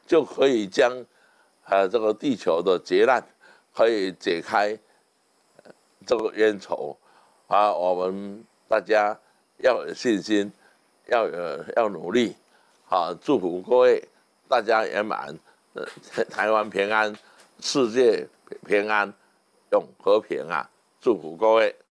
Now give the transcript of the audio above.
就可以将这个地球的劫难可以解开这个冤仇我们大家要有信心，要努力祝福各位大家圆满，台湾平安，世界平安，永和平祝福各位。